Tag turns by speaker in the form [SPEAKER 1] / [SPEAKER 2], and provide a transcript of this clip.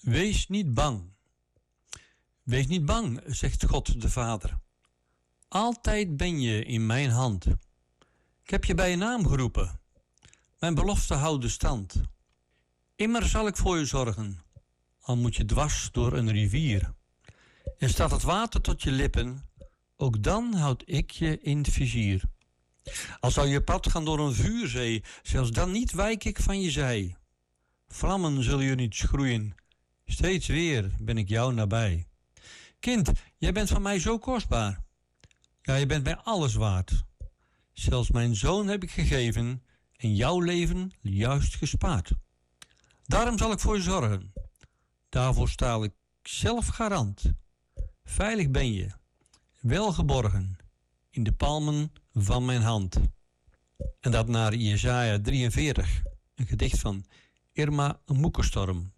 [SPEAKER 1] Wees niet bang. Wees niet bang, zegt God de Vader. Altijd ben je in mijn hand. Ik heb je bij je naam geroepen. Mijn belofte houdt de stand. Immer zal ik voor je zorgen, al moet je dwars door een rivier. En staat het water tot je lippen, ook dan houd ik je in het vizier. Al zou je pad gaan door een vuurzee, zelfs dan niet wijk ik van je zij. Vlammen zullen je niet schroeien, steeds weer ben ik jou nabij. Kind, jij bent van mij zo kostbaar. Ja, je bent mij alles waard. Zelfs mijn zoon heb ik gegeven en jouw leven juist gespaard. Daarom zal ik voor je zorgen. Daarvoor sta ik zelf garant. Veilig ben je, wel geborgen, in de palmen van mijn hand. En dat naar Jesaja 43, een gedicht van Irma Moekerstorm.